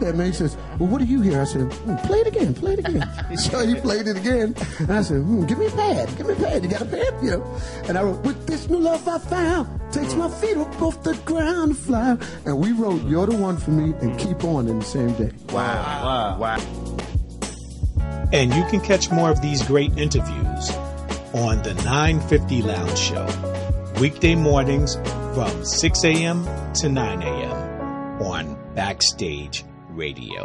that, man. He says, well, what do you hear? I said, play it again. So he played it again. And I said, give me a pad. You got a pad? You know? And I wrote, with this new love I found, takes my feet up off the ground to fly. And we wrote, You're the One for Me and Keep On in the same day. Wow. And you can catch more of these great interviews on the 950 Lounge Show, weekday mornings from 6 a.m. to 9 a.m. on Backstage Radio.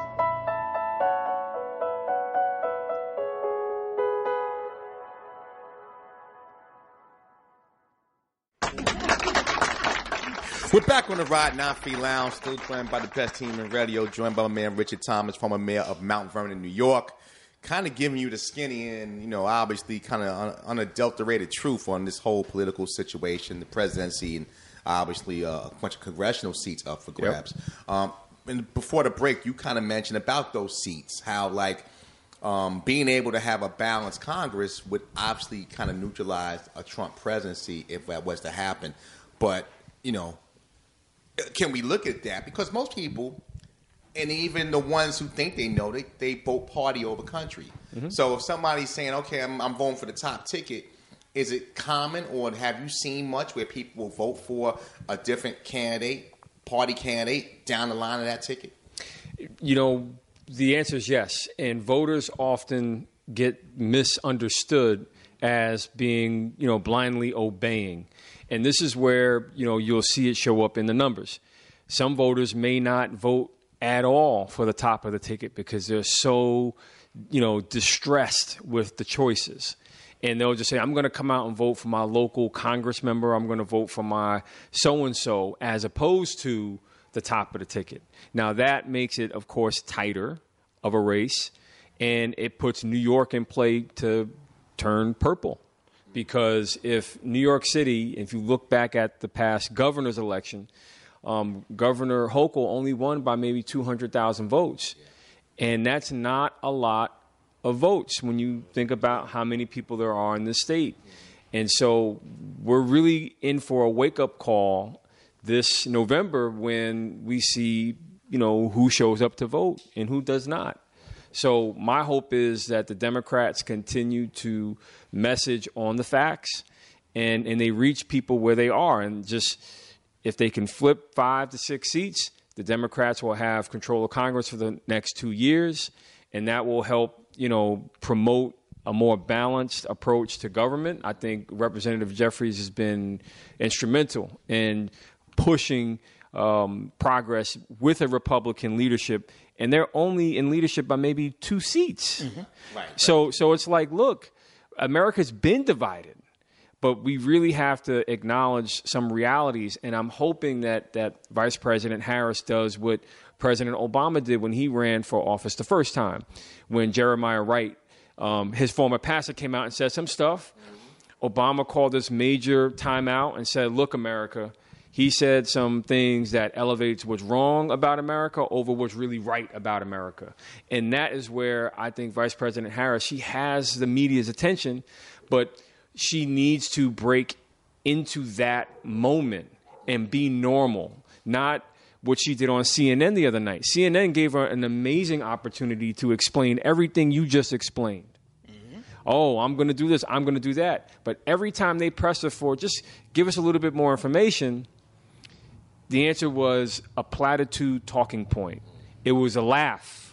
We're back on the Ride 950 Lounge, still joined by the best team in radio, joined by my man Richard Thomas, former mayor of Mount Vernon, New York. Kind of giving you the skinny and, obviously kind of unadulterated truth on this whole political situation, the presidency, and obviously a bunch of congressional seats up for grabs. Yep. And before the break, you kind of mentioned about those seats, how being able to have a balanced Congress would obviously kind of neutralize a Trump presidency if that was to happen. But, can we look at that? Because most people, and even the ones who think they know, they vote party over country. Mm-hmm. So if somebody's saying, okay, I'm voting for the top ticket, is it common or have you seen much where people will vote for a different candidate, party candidate, down the line of that ticket? The answer is yes. And voters often get misunderstood as being, blindly obeying. And this is where, you'll see it show up in the numbers. Some voters may not vote at all for the top of the ticket because they're so, distressed with the choices. And they'll just say, I'm going to come out and vote for my local Congress member. I'm going to vote for my so-and-so as opposed to the top of the ticket. Now, that makes it, of course, tighter of a race. And it puts New York in play to turn purple. Because if New York City, if you look back at the past governor's election, Governor Hochul only won by maybe 200,000 votes. And that's not a lot of votes when you think about how many people there are in the state. And so we're really in for a wake-up call this November when we see, who shows up to vote and who does not. So my hope is that the Democrats continue to message on the facts and they reach people where they are. And just if they can flip 5 to 6 seats, the Democrats will have control of Congress for the next 2 years. And that will help, promote a more balanced approach to government. I think Representative Jeffries has been instrumental in pushing progress with a Republican leadership. And they're only in leadership by maybe 2 seats. Mm-hmm. Right. So it's like, look, America's been divided, but we really have to acknowledge some realities. And I'm hoping that Vice President Harris does what President Obama did when he ran for office the first time, when Jeremiah Wright, his former pastor, came out and said some stuff. Mm-hmm. Obama called this major timeout and said, look, America, he said some things that elevates what's wrong about America over what's really right about America. And that is where I think Vice President Harris, she has the media's attention, but she needs to break into that moment and be normal, not what she did on CNN the other night. CNN gave her an amazing opportunity to explain everything you just explained. Oh, I'm going to do this, I'm going to do that. But every time they pressed her for, just give us a little bit more information, the answer was a platitude talking point. It was a laugh.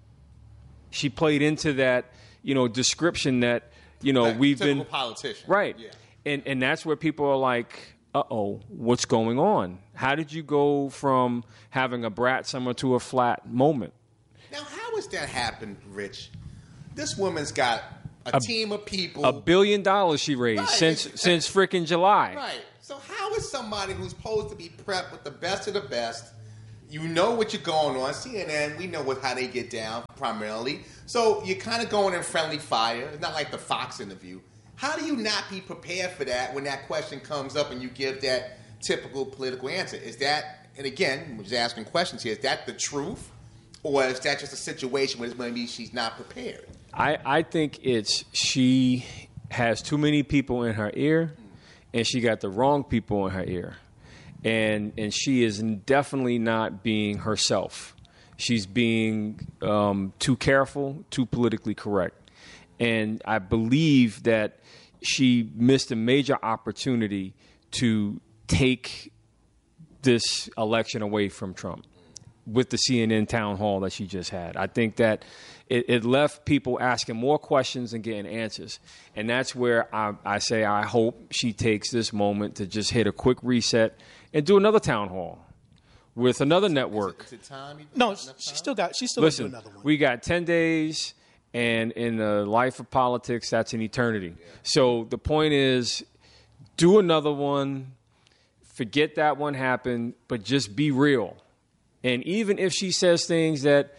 She played into that, description that, we've been politician. Right. Yeah. And that's where people are like, uh-oh, what's going on? How did you go from having a brat summer to a flat moment? Now, how has that happened, Rich? This woman's got a team of people. $1 billion she raised since freaking July. Right. So how is somebody who's supposed to be prepped with the best of the best, you know what you're going on, CNN, we know how they get down primarily, so you're kind of going in friendly fire. It's not like the Fox interview. How do you not be prepared for that when that question comes up and you give that typical political answer? Is that, and again, we're just asking questions here, is that the truth? Or is that just a situation where maybe she's not prepared? I think it's she has too many people in her ear, and she got the wrong people in her ear. And she is definitely not being herself. she's being too careful, too politically correct. And I believe that she missed a major opportunity to take this election away from Trump with the CNN town hall that she just had. I think that it left people asking more questions and getting answers. And that's where I say I hope she takes this moment to just hit a quick reset and do another town hall with another network. Is it time? No, she still got to do Listen, another one. we got 10 days, and in the life of politics, that's an eternity. Yeah. So the point is, do another one, forget that one happened, but just be real. And even if she says things that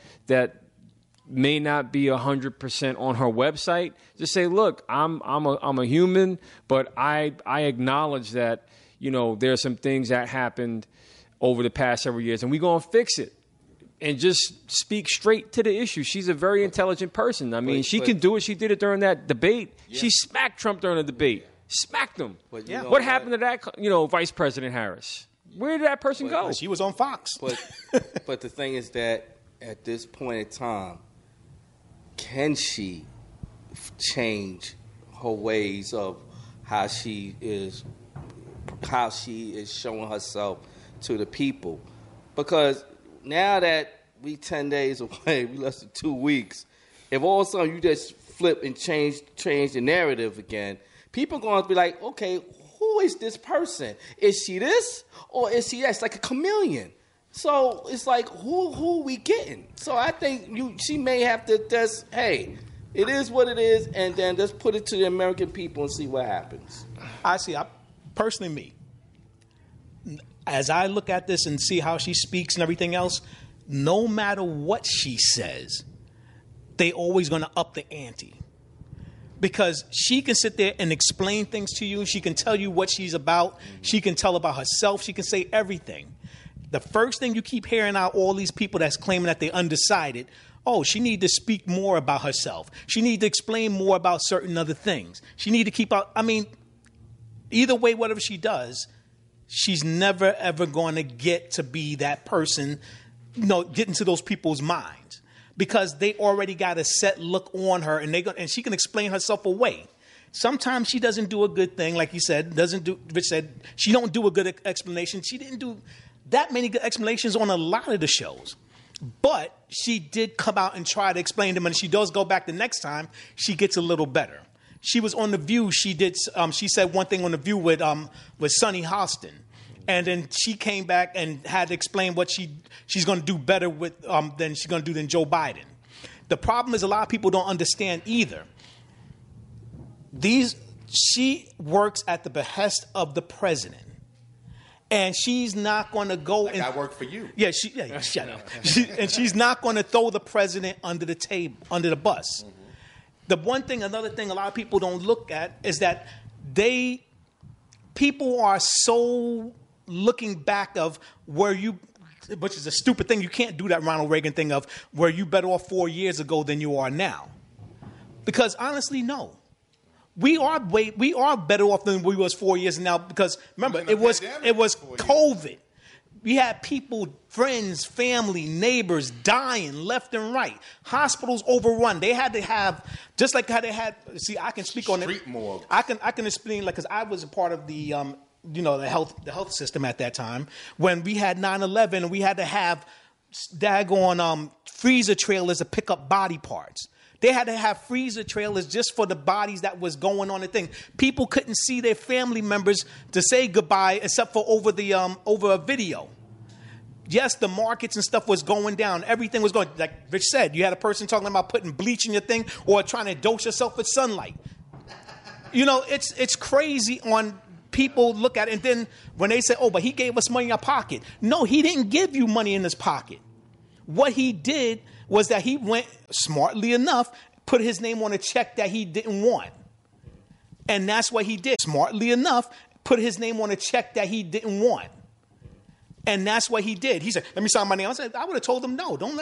may not be 100% on her website, just say, look, I'm a human, but I acknowledge that, there are some things that happened over the past several years, and we're going to fix it. And just speak straight to the issue. She's a very intelligent person. I mean, she can do it. She did it during that debate. Yeah. She smacked Trump during the debate. Smacked him. What happened to that, Vice President Harris? Where did that person go? She was on Fox. But the thing is that at this point in time, can she change her ways of how she is showing herself to the people? Because now that we 10 days away, we less than 2 weeks, if all of a sudden you just flip and change the narrative again, people are going to be like, okay, who is this person? Is she this or is she that? It's like a chameleon. So it's like, who are we getting? So I think she may have to just, hey, it is what it is, and then just put it to the American people and see what happens. Personally, as I look at this and see how she speaks and everything else, no matter what she says, they always going to up the ante. Because she can sit there and explain things to you. She can tell you what she's about. She can tell about herself. She can say everything. The first thing you keep hearing out all these people that's claiming that they're undecided, she need to speak more about herself. She need to explain more about certain other things. She need to keep out. I mean, either way, whatever she does, she's never, ever going to get to be that person, get into those people's minds. Because they already got a set look on her, and she can explain herself away. Sometimes she doesn't do a good thing, like you said. Rich said she don't do a good explanation. She didn't do that many good explanations on a lot of the shows, but she did come out and try to explain them. And she does go back the next time, she gets a little better. She was on The View. She did. She said one thing on The View with Sunny Hostin. And then she came back and had to explain what she's going to do better with than she's going to do than Joe Biden. The problem is a lot of people don't understand either. She works at the behest of the president, and she's not going to go. I work for you. Yeah, shut up. And she's not going to throw the president under the bus. Mm-hmm. Another thing, a lot of people don't look at is that people are so looking back of where you, which is a stupid thing. You can't do that Ronald Reagan thing of where you better off 4 years ago than you are now. Because honestly, no. We are better off than we was 4 years now because remember, it was COVID. We had people, friends, family, neighbors dying left and right. Hospitals overrun. They had to have, just like how they had, I can speak on it. Street morgue. I can explain, like, because I was a part of the the health system at that time when we had 9/11 and we had to have daggone freezer trailers to pick up body parts. They had to have freezer trailers just for the bodies that was going on the thing. People couldn't see their family members to say goodbye except for over a video. Yes, the markets and stuff was going down. Everything was going, like Rich said, you had a person talking about putting bleach in your thing or trying to dose yourself with sunlight. It's crazy on people look at it. And then when they say, but he gave us money in our pocket. No, he didn't give you money in his pocket. What he did was that he went, smartly enough, put his name on a check that he didn't want. And that's what he did. Smartly enough, put his name on a check that he didn't want. And that's what he did. He said, let me sign my name. I said, I would have told him, no, don't let